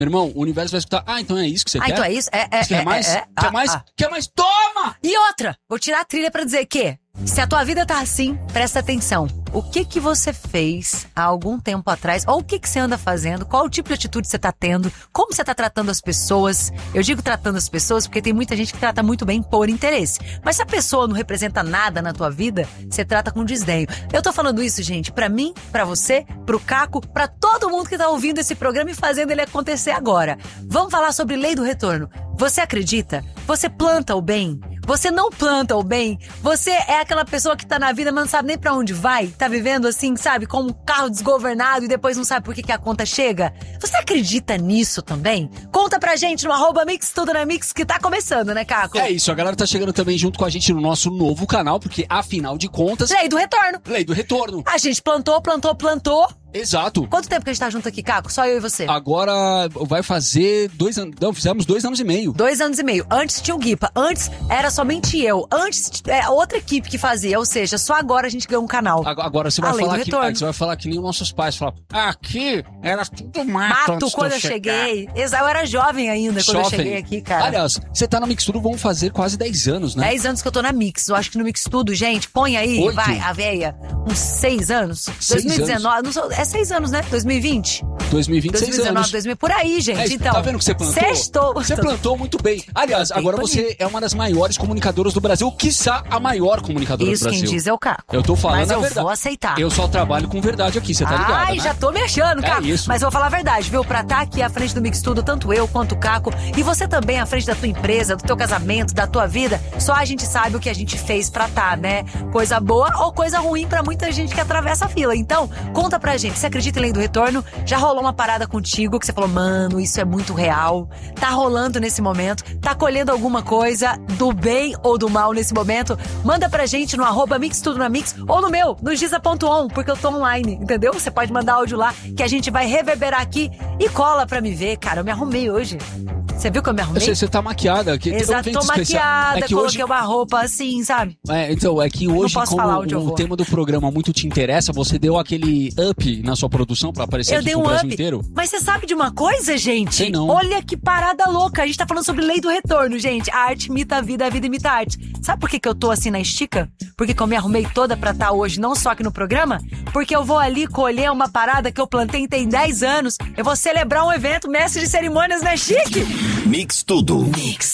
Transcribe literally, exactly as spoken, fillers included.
Meu irmão, o universo vai escutar. Ah, então é isso que você ah, quer? Ah, então é isso? É, é, você quer é, mais? É, é. Quer Ah, mais? ah. Quer mais? Toma! E outra, vou tirar a trilha pra dizer que, se a tua vida tá assim, presta atenção. O que que você fez há algum tempo atrás? Ou o que que você anda fazendo? Qual o tipo de atitude você tá tendo? Como você tá tratando as pessoas? Eu digo tratando as pessoas porque tem muita gente que trata muito bem por interesse. Mas se a pessoa não representa nada na tua vida, você trata com desdenho. Eu tô falando isso, gente, pra mim, pra você, pro Caco, pra todo mundo que tá ouvindo esse programa e fazendo ele acontecer agora. Vamos falar sobre lei do retorno. Você acredita? Você planta o bem? Você não planta o bem? Você é aquela pessoa que tá na vida, mas não sabe nem pra onde vai? Tá vivendo assim, sabe, como um carro desgovernado e depois não sabe por que, que a conta chega? Você acredita nisso também? Conta pra gente no arroba Mix Tudo na Mix, que tá começando, né, Caco? É isso, a galera tá chegando também junto com a gente no nosso novo canal, porque afinal de contas... Lei do retorno. Lei do retorno. A gente plantou, plantou, plantou. Exato. Quanto tempo que a gente tá junto aqui, Caco? Só eu e você. Agora vai fazer dois anos... Não, fizemos dois anos e meio. Dois anos e meio. Antes tinha o Guipa. Antes era somente eu. Antes é outra equipe que fazia. Ou seja, só agora a gente ganhou um canal. Agora você vai, Além falar do que, retorno. você vai falar que nem os nossos pais falavam. Aqui era tudo mato. Mato antes quando de eu chegar. cheguei. Exato, eu era jovem ainda quando Jovem. eu cheguei aqui, cara. Aliás, você tá na Mix Tudo, vão fazer quase dez anos, né? Dez anos que eu tô na Mix. Eu acho que no Mix Tudo, gente, põe aí, Oito. vai, a véia. Uns seis anos. Seis dois mil e dezenove. Não sou, é seis anos, né? dois mil e vinte. dois mil e vinte, dois seis mil e dezenove, anos. dois mil, por aí, gente. É isso, então, tá vendo que você plantou? Sextou. Você plantou muito bem. Aliás, Plantei agora bonito. você é uma das maiores comunicadoras do Brasil, quiçá a maior comunicadora Isso do Brasil. quem diz é o Caco. Eu tô falando Mas a eu verdade. vou aceitar. Eu só trabalho com verdade aqui, você tá ligado, Ai, né? já tô me achando, É Caco. isso. Mas eu vou falar a verdade, viu? Pra estar aqui à frente do Mix Tudo, tanto eu quanto o Caco, e você também à frente da tua empresa, do teu casamento, da tua vida, só a gente sabe o que a gente fez pra tá, né? Coisa boa ou coisa ruim pra muita gente que atravessa a fila. Então, conta pra gente, você acredita em lei do retorno? Já rolou uma parada contigo que você falou, mano, isso é muito real. Tá rolando nesse momento? Tá colhendo alguma coisa do bem ou do mal nesse momento? Manda pra gente no arroba Mix Tudo na Mix ou no meu, no giza ponto on, porque eu tô online, entendeu? Você pode mandar áudio lá que a gente vai reverberar aqui e cola pra me ver. Cara, eu me arrumei hoje. Você viu que eu me arrumei? Você, você tá maquiada. Que Exato, tem um tô evento especial. maquiada, É que coloquei hoje... uma roupa assim, sabe? É, então, é que hoje, posso como falar onde eu o vou. tema do programa muito te interessa, você deu aquele up na sua produção pra aparecer Eu aqui dei pro um Brasil up. inteiro. Mas você sabe de uma coisa, gente? Sei não. Olha que parada louca. A gente tá falando sobre lei do retorno, gente. A arte imita a vida, a vida imita a arte. Sabe por que, que eu tô assim na estica? Porque que eu me arrumei toda pra estar hoje, não só aqui no programa? Porque eu vou ali colher uma parada que eu plantei tem dez anos. Eu vou celebrar um evento, mestre de cerimônias, né, chique? Mix Tudo. Mix.